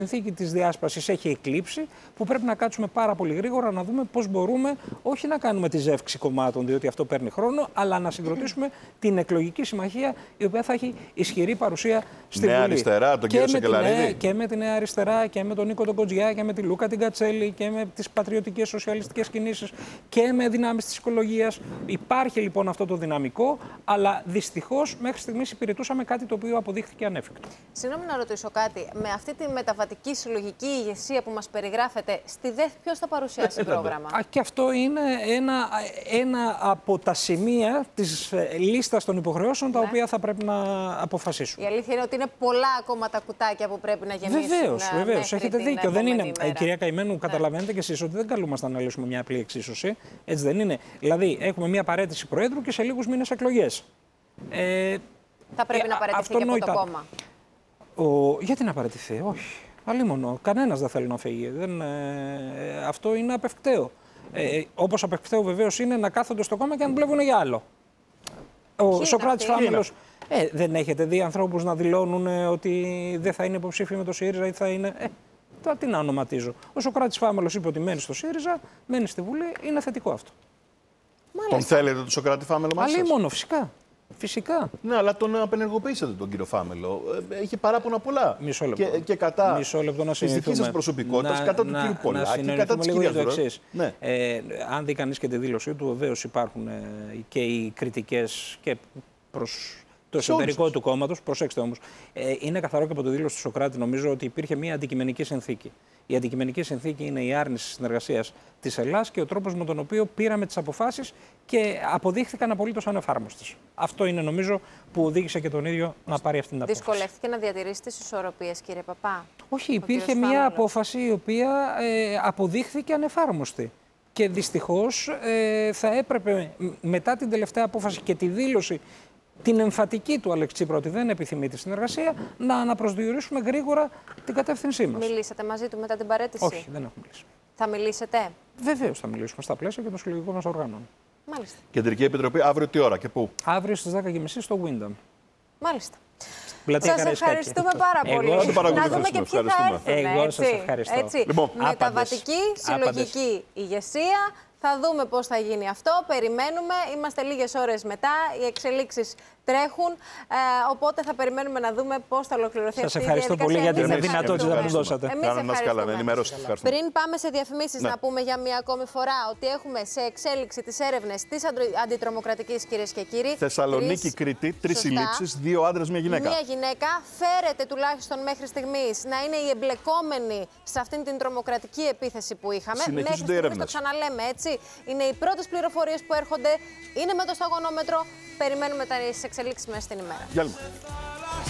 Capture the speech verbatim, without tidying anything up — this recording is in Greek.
Η συνθήκη της διάσπασης έχει εκλείψει, που πρέπει να κάτσουμε πάρα πολύ γρήγορα να δούμε πώς μπορούμε όχι να κάνουμε τη ζεύξη κομμάτων, διότι αυτό παίρνει χρόνο, αλλά να συγκροτήσουμε την εκλογική συμμαχία, η οποία θα έχει ισχυρή παρουσία στη Νέα Βουλή. Αριστερά, τον κύριο Σεκελαρίδη. Και με τη Νέα Αριστερά και με τον Νίκο τον Κοντζιά και με τη Λούκα την Κατσέλη και με τις πατριωτικές σοσιαλιστικές κινήσεις και με δυνάμεις της οικολογίας. Υπάρχει λοιπόν αυτό το δυναμικό, αλλά δυστυχώς μέχρι στιγμής υπηρετούσαμε κάτι το οποίο αποδείχθηκε ανέφικτο. Συγγνώμη να ρωτήσω κάτι. Με αυτή τη μεταβατική συλλογική ηγεσία που μας περιγράφεται, στη ΔΕΘ ποιος θα παρουσιάσει πρόγραμμα? Α, και αυτό είναι ένα, ένα από τα σημεία της λίστας των υποχρεώσεων, ναι, τα οποία θα πρέπει να αποφασίσουμε. Η αλήθεια είναι ότι είναι πολλά ακόμα τα κουτάκια που πρέπει να γεμίσουν. Βεβαίως, βεβαίως. Έχετε δίκιο. Δεν είναι, ημέρα. Κυρία Καημένου, ναι. καταλαβαίνετε κι εσείς ότι δεν καλούμαστε να λύσουμε μια απλή εξίσωση. Έτσι δεν είναι? Δηλαδή, έχουμε μια παραίτηση Προέδρου και σε λίγους μήνες εκλογές. Ε, θα πρέπει ε, να παραιτηθεί και από το κόμμα. Ο... Γιατί να παραιτηθεί? Όχι. Αλίμονο. Κανένας δεν θέλει να φύγει. Δεν, ε, αυτό είναι απευκταίο. Ε, όπως απευκταίο βεβαίως είναι να κάθονται στο κόμμα και να δουλεύουν για άλλο. Ο Σωκράτης Φάμελος. Ε, δεν έχετε δει ανθρώπους να δηλώνουν ε, ότι δεν θα είναι υποψήφιοι με το ΣΥΡΙΖΑ ή θα είναι. Ε, τώρα τι να ονοματίζω. Ο Σωκράτης Φάμελος είπε ότι μένει στο ΣΥΡΙΖΑ, μένει στη Βουλή. Είναι θετικό αυτό. Μάλιστα. Τον θέλετε τον Σωκράτη Φάμελο μαζί σας? Αλίμονο, φυσικά. Φυσικά. Ναι, αλλά τον απενεργοποιήσατε τον κύριο Φάμελο. Έχει παράπονα πολλά. Μισό λεπτό. Και, και κατά τη δική σας προσωπικότητα, κατά του κύριου Πολάκη, κατά της κυρίας Ροζ. Ναι. Ε, αν δει κανείς και τη δήλωσή του, βεβαίως υπάρχουν ε, και οι κριτικές και προς το εσωτερικό του κόμματος. Προσέξτε όμως, ε, είναι καθαρό και από τη δήλωση του Σωκράτη, νομίζω, ότι υπήρχε μια αντικειμενική συνθήκη. Η αντικειμενική συνθήκη είναι η άρνηση συνεργασίας της Ελλάδας και ο τρόπος με τον οποίο πήραμε τις αποφάσεις και αποδείχθηκαν απολύτως ανεφάρμοστες. Αυτό είναι, νομίζω, που οδήγησε και τον ίδιο να πάρει αυτή την απόφαση. Δυσκολεύτηκε να διατηρήσει τις ισορροπίες, κύριε Παπά? Όχι, υπήρχε μια απόφαση η οποία ε, αποδείχθηκε ανεφάρμοστη. Και δυστυχώς ε, θα έπρεπε μετά την τελευταία απόφαση και τη δήλωση, την εμφατική του Αλέξη Τσίπρα ότι δεν επιθυμεί τη συνεργασία, να αναπροσδιορίσουμε γρήγορα την κατεύθυνσή μας. Μιλήσατε μαζί του μετά την παραίτηση? Όχι, δεν έχουμε μιλήσει. Θα μιλήσετε? Βεβαίως θα μιλήσουμε στα πλαίσια και των συλλογικών μας οργάνων. Μάλιστα. Κεντρική Επιτροπή, αύριο τι ώρα και πού? Αύριο στις δέκα και μισή στο Windham. Μάλιστα. Σας ευχαριστούμε πάρα πολύ. Εγώ... Να δούμε και ποιοι θα έρθουν. Εγώ σας ευχαριστώ. Έτσι. Λοιπόν, μεταβατική, συλλογική άπαντες. ηγεσία. Θα δούμε πώς θα γίνει αυτό. Περιμένουμε. Είμαστε λίγες ώρες μετά. Οι εξελίξεις τρέχουν. Ε, οπότε θα περιμένουμε να δούμε πώς θα ολοκληρωθεί σας αυτή η ευχαριστώ πολύ για την δυνατότητα που μου δώσατε. Εμείς ευχαριστούμε. Πριν πάμε σε διαφημίσεις, ναι. να πούμε για μία ακόμη φορά ότι έχουμε σε εξέλιξη τις έρευνες της αντιτρομοκρατικής, κυρίες και κύριοι. Θεσσαλονίκη, τρεις... Κρήτη, τρεις συλλήψεις, δύο άντρες, μία γυναίκα. Μία γυναίκα φέρεται τουλάχιστον μέχρι στιγμής να είναι η εμπλεκόμενη σε αυτήν την τρομοκρατική επίθεση που είχαμε. Συνεχίζονται οι έρευνες. Το ξαναλέμε, έτσι. Είναι οι πρώτες πληροφορίες που έρχονται. Είναι με το σταγονόμετρο. Περιμένουμε τις εξελίξεις μέσα στην ημέρα. Γεια σας.